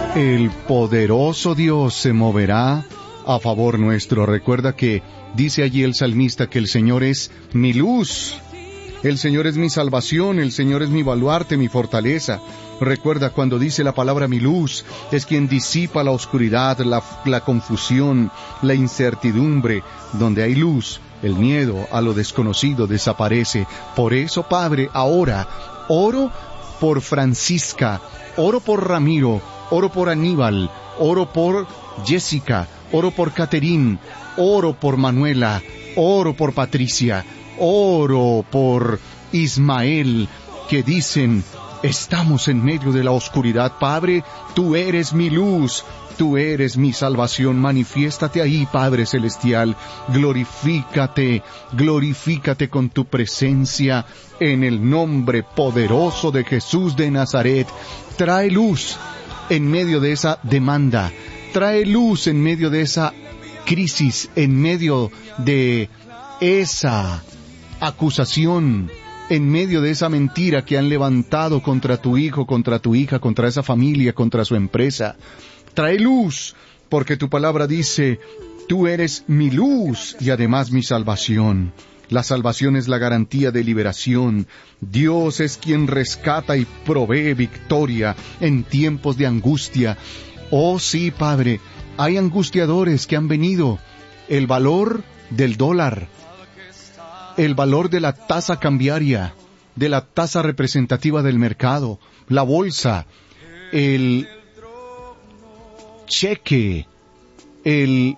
El poderoso Dios se moverá a favor nuestro. Recuerda que dice allí el salmista que el Señor es mi luz, el Señor es mi salvación, el Señor es mi baluarte, mi fortaleza. Recuerda, cuando dice la palabra mi luz, es quien disipa la oscuridad, la confusión, la incertidumbre. Donde hay luz, el miedo a lo desconocido desaparece. Por eso, Padre, ahora oro por Francisca, oro por Ramiro, oro por Aníbal, oro por Jessica, oro por Caterín, oro por Manuela, oro por Patricia, oro por Ismael, que dicen: estamos en medio de la oscuridad. Padre, tú eres mi luz, tú eres mi salvación. Manifiéstate ahí, Padre Celestial. Glorifícate, glorifícate con tu presencia en el nombre poderoso de Jesús de Nazaret. Trae luz en medio de esa demanda. Trae luz en medio de esa crisis, en medio de esa acusación, en medio de esa mentira que han levantado contra tu hijo, contra tu hija, contra esa familia, contra su empresa. Trae luz, porque tu palabra dice: tú eres mi luz y además mi salvación. La salvación es la garantía de liberación. Dios es quien rescata y provee victoria en tiempos de angustia. Oh sí, Padre, hay angustiadores que han venido. El valor del dólar, el valor de la tasa cambiaria, de la tasa representativa del mercado, la bolsa, el cheque, el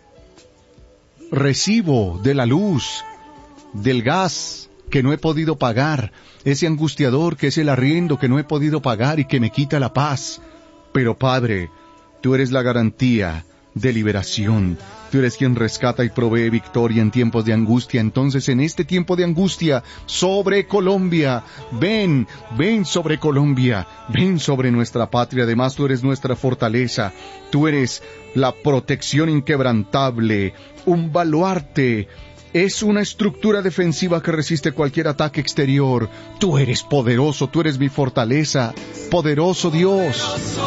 recibo de la luz, del gas que no he podido pagar, ese angustiador que es el arriendo que no he podido pagar y que me quita la paz. Pero Padre, tú eres la garantía de liberación. Tú eres quien rescata y provee victoria en tiempos de angustia. Entonces, en este tiempo de angustia, sobre Colombia, ven sobre Colombia, ven sobre nuestra patria. Además, tú eres nuestra fortaleza. Tú eres la protección inquebrantable, un baluarte. Es una estructura defensiva que resiste cualquier ataque exterior. Tú eres poderoso, tú eres mi fortaleza. Poderoso Dios,